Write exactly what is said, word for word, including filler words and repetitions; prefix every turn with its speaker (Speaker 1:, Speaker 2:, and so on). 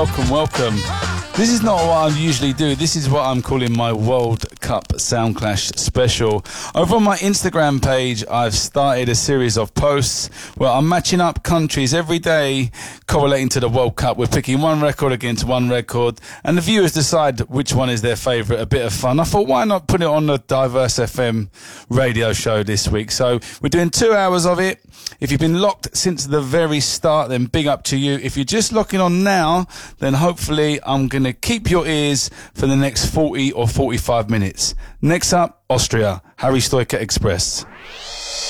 Speaker 1: Welcome, welcome. This is not what I usually do. This is what I'm calling my World Cup Soundclash special. Over on my Instagram page, I've started a series of posts where I'm matching up countries every day correlating to the World Cup. We're picking one record against one record, and the viewers decide which one is their favourite. A bit of fun. I thought, why not put it on the Diverse F M radio show this week? So we're doing two hours of it. If you've been locked since the very start, then big up to you. If you're just locking on now, then hopefully I'm going to keep your ears for the next forty or forty-five minutes. Next up, Austria, Harry Stoiker Express.